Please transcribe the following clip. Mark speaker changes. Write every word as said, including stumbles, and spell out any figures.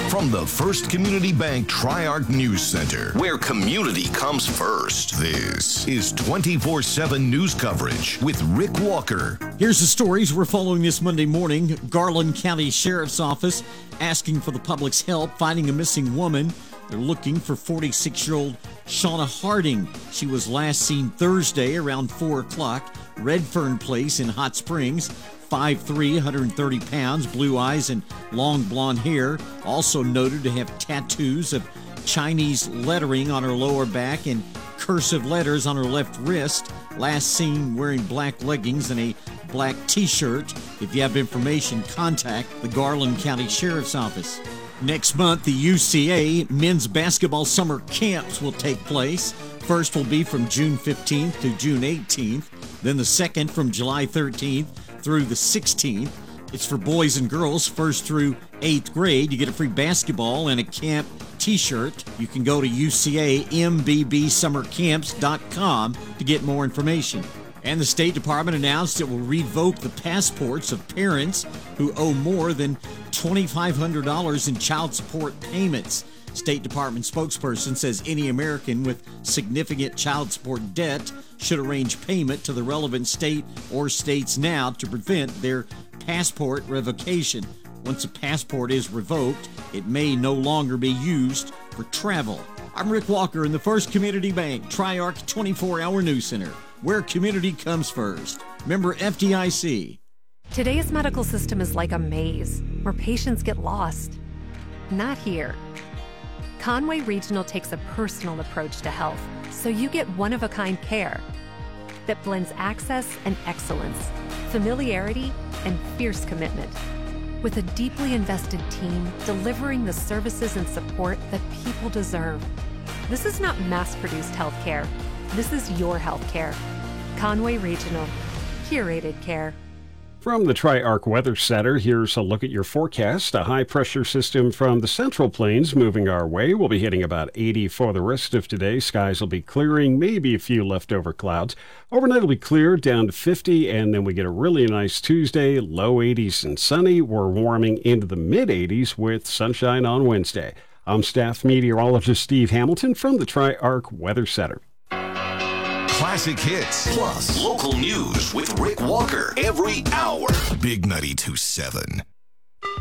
Speaker 1: From the First Community Bank Tri-Arc News Center, where community comes first, this is twenty-four seven news coverage with Rick Walker.
Speaker 2: Here's the stories we're following this Monday morning. Garland County Sheriff's Office asking for the public's help finding a missing woman. They're looking for forty-six-year-old Shauna Harding. She was last seen Thursday around four o'clock, Redfern Place in Hot Springs. five foot three, one hundred thirty pounds, blue eyes, and long blonde hair. Also noted to have tattoos of Chinese lettering on her lower back and cursive letters on her left wrist. Last seen wearing black leggings and a black t-shirt. If you have information, contact the Garland County Sheriff's Office. Next month, the U C A men's basketball summer camps will take place. First will be from June fifteenth to June eighteenth. Then the second from July thirteenth through the sixteenth. It's for boys and girls first through eighth grade. You get a free basketball and a camp t-shirt. You can go to U C A M B B summer camps dot com to get more information. And the State Department announced it will revoke the passports of parents who owe more than two thousand five hundred dollars in child support payments. State Department spokesperson says any American with significant child support debt should arrange payment to the relevant state or states now to prevent their passport revocation. Once a passport is revoked, it may no longer be used for travel. I'm Rick Walker in the First Community Bank Tri-Arc twenty-four hour News Center, where community comes first. Member F D I C.
Speaker 3: Today's medical system is like a maze where patients get lost. Not here. Conway Regional takes a personal approach to health, so you get one-of-a-kind care that blends access and excellence, familiarity and fierce commitment, with a deeply invested team delivering the services and support that people deserve. This is not mass-produced health care. This is your health care. Conway Regional. Curated care.
Speaker 4: From the Tri-Arc Weather Center, here's a look at your forecast. A high-pressure system from the Central Plains moving our way. We'll be hitting about eighty for the rest of today. Skies will be clearing, maybe a few leftover clouds. Overnight will be clear, down to fifty, and then we get a really nice Tuesday, low eighties and sunny. We're warming into the mid-eighties with sunshine on Wednesday. I'm staff meteorologist Steve Hamilton from the Tri-Arc Weather Center.
Speaker 1: Classic hits plus local news with Rick Walker every hour. Big ninety-two point seven.